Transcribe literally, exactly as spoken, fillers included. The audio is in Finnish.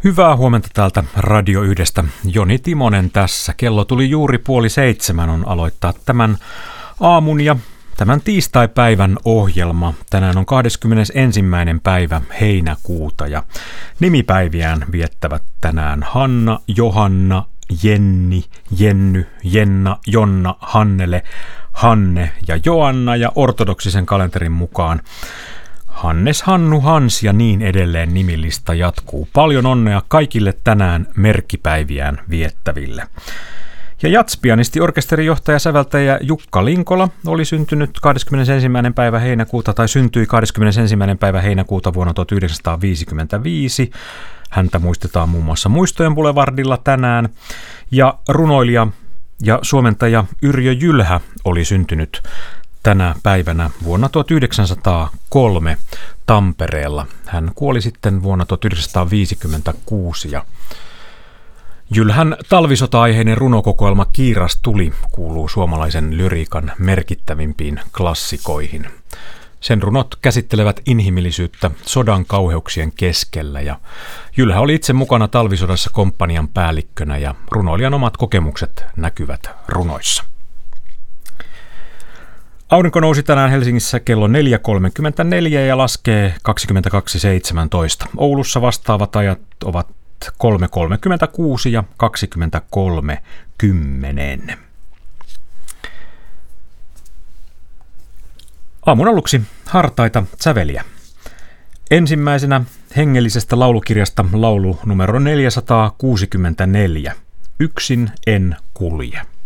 Hyvää huomenta täältä Radio yhdestä. Joni Timonen tässä. Kello tuli juuri puoli seitsemän on aloittaa tämän aamun ja tämän tiistaipäivän ohjelma. Tänään on kahdeskymmenesensimmäinen päivä heinäkuuta ja nimipäiviään viettävät tänään Hanna, Johanna, Jenni, Jenny, Jenna, Jonna, Hannele, Hanne ja Joanna ja ortodoksisen kalenterin mukaan Hannes, Hannu, Hans ja niin edelleen nimilista jatkuu. Paljon onnea kaikille tänään merkkipäiviään viettäville. Ja jatspianisti, orkesterijohtaja, säveltäjä Jukka Linkola oli syntynyt kahdeskymmenesensimmäinen päivä heinäkuuta tai syntyi kahdeskymmenesensimmäinen päivä heinäkuuta vuonna tuhatyhdeksänsataaviisikymmentäviisi. Häntä muistetaan muun muassa Muistojen Boulevardilla tänään. Ja runoilija ja suomentaja Yrjö Jylhä oli syntynyt tänä päivänä vuonna tuhatyhdeksänsataakolme Tampereella. Hän kuoli sitten vuonna tuhatyhdeksänsataaviisikymmentäkuusi ja Jylhän talvisota-aiheinen runokokoelma Kiiras tuli kuuluu suomalaisen lyriikan merkittävimpiin klassikoihin. Sen runot käsittelevät inhimillisyyttä sodan kauheuksien keskellä ja Jylhä oli itse mukana talvisodassa komppanian päällikkönä ja runoilijan omat kokemukset näkyvät runoissa. Aurinko nousi tänään Helsingissä kello neljä kolmekymmentäneljä ja laskee kaksikymmentäkaksi seitsemäntoista. Oulussa vastaavat ajat ovat kolme kolmekymmentäkuusi ja kaksikymmentäkolme kymmenen. Aamun aluksi hartaita säveliä. Ensimmäisenä hengellisestä laulukirjasta laulu numero neljäsataakuusikymmentäneljä. Yksin en kulje.